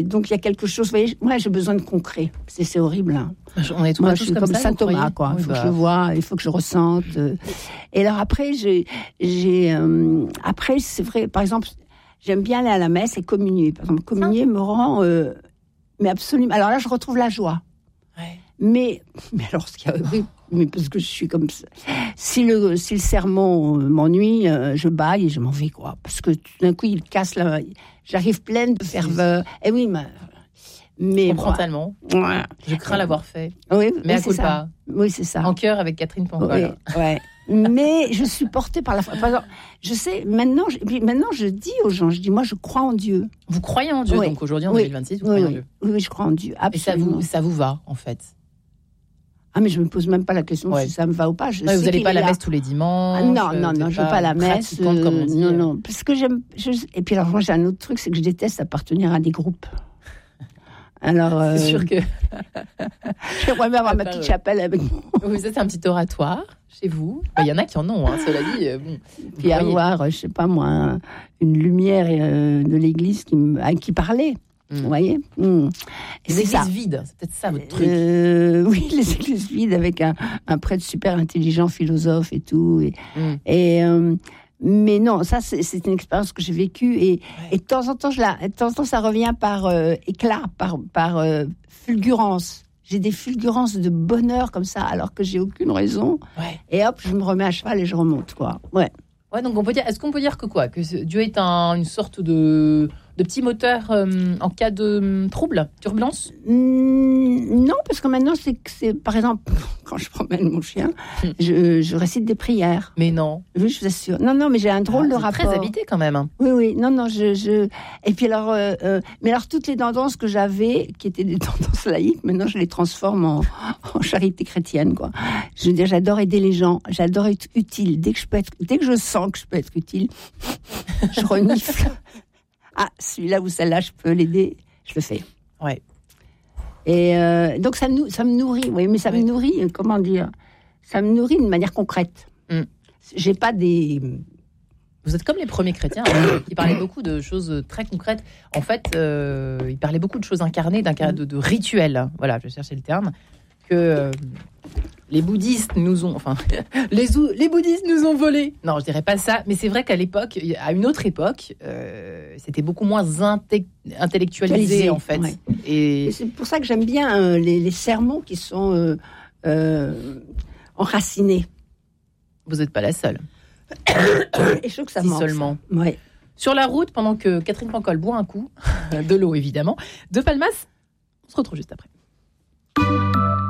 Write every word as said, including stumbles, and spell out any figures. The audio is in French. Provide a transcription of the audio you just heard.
Donc il y a quelque chose, vous voyez, moi j'ai besoin de concret. C'est, c'est horrible. Hein. On est tous, moi tous je suis comme, comme ça, Saint Thomas, quoi. Il faut oui, bah. que je le vois, il faut que je ressente. Et alors après, j'ai, j'ai euh, après c'est vrai, par exemple, j'aime bien aller à la messe et communier. Par exemple, communier me rend, euh, mais absolument. Alors là, je retrouve la joie. Ouais. Mais, mais alors ce qu'il y a, oui, mais parce que je suis comme ça. Si le si le sermon m'ennuie, euh, je baille et je m'en vais, quoi. Parce que tout d'un coup, il casse la. J'arrive pleine de ferveur. Et oui, mais. mais je comprends bon, tellement. Ouais. Je crains l'avoir fait. Oui, mais oui, à coup pas. Oui, c'est ça. En chœur avec Catherine Pancol. Oui, ouais. Mais je suis portée par la foi. Par exemple, je sais, maintenant je, puis maintenant, je dis aux gens, je dis, moi, je crois en Dieu. Vous croyez en Dieu, oui. donc aujourd'hui, en oui. deux mille vingt-six, vous oui, croyez oui. en Dieu. Oui, oui, je crois en Dieu, absolument. Et ça vous, ça vous va, en fait? Ah, mais je me pose même pas la question ouais. si ça me va ou pas. Je ouais, sais vous n'allez pas à la là. messe tous les dimanches? Ah, non, non, non, je ne vais pas à la messe. Euh, comme on dit. Non, non, parce que j'aime. Je, et puis alors, moi, j'ai un autre truc, c'est que je déteste appartenir à des groupes. Alors, euh, c'est sûr que. j'aimerais bien avoir ma petite chapelle avec moi. Oui, ça, c'est un petit oratoire chez vous. Il y en a qui en ont, hein, cela dit. Euh, bon, puis avoir, je sais pas moi, une lumière euh, de l'église qui, me, qui parlait. Mmh. Vous voyez mmh. Les églises ça. vides, c'est peut-être ça votre truc. Euh, oui, les églises vides avec un, un prêtre super intelligent, philosophe et tout. Et, mmh. et, euh, mais non, ça, c'est, c'est une expérience que j'ai vécue. Et, ouais. et de temps en temps, je la, de temps en temps, ça revient par euh, éclat, par, par euh, fulgurance. J'ai des fulgurances de bonheur comme ça, alors que j'ai aucune raison. Ouais. Et hop, je me remets à cheval et je remonte, quoi. Ouais. Ouais, donc on peut dire, est-ce qu'on peut dire que quoi, que Dieu est un, une sorte de, de petit moteur euh, en cas de euh, trouble, turbulence? mmh, Non, parce que maintenant, c'est, c'est par exemple, quand je promène mon chien, je, je récite des prières. Mais non. Oui, je vous assure. Non, non, mais j'ai un drôle ah, de rapport. Très habité quand même. Hein. Oui, oui. Non, non, je, je... Et puis alors, euh, euh, mais alors toutes les tendances que j'avais, qui étaient des tendances laïques, maintenant je les transforme en, en charité chrétienne, quoi. Je veux dire, j'adore aider les gens, j'adore être utile. Dès que je peux être, dès que je sens que je peux être utile, je renifle. Ah, celui-là ou celle-là, je peux l'aider, je le fais. Ouais. Et euh, donc ça me, ça me nourrit, oui, mais ça ouais. me nourrit, comment dire, ça me nourrit d'une manière concrète. Mm. J'ai pas des... Vous êtes comme les premiers chrétiens, hein, qui parlaient beaucoup de choses très concrètes. En fait, euh, ils parlaient beaucoup de choses incarnées, d'un cas de, de rituels. Voilà, je cherchais le terme. Que euh, les bouddhistes nous ont, enfin, les, les bouddhistes nous ont volé. Non, je dirais pas ça, mais c'est vrai qu'à l'époque, à une autre époque, euh, c'était beaucoup moins inte- intellectualisé en fait. Ouais. Et... Et c'est pour ça que j'aime bien euh, les, les sermons qui sont euh, euh, enracinés. Vous n'êtes pas la seule. Et je trouve que ça si manque. Seulement. Ouais. Sur la route, pendant que Catherine Pancol boit un coup de l'eau évidemment, de Palmas, on se retrouve juste après.